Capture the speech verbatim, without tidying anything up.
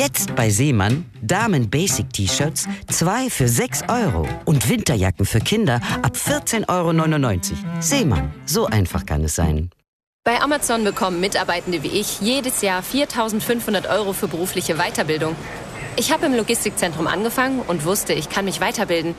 Jetzt bei Seemann Damen-Basic-T-Shirts zwei für sechs Euro und Winterjacken für Kinder ab vierzehn Euro neunundneunzig. Seemann, so einfach kann es sein. Bei Amazon bekommen Mitarbeitende wie ich jedes Jahr viertausendfünfhundert Euro für berufliche Weiterbildung. Ich habe im Logistikzentrum angefangen und wusste, ich kann mich weiterbilden.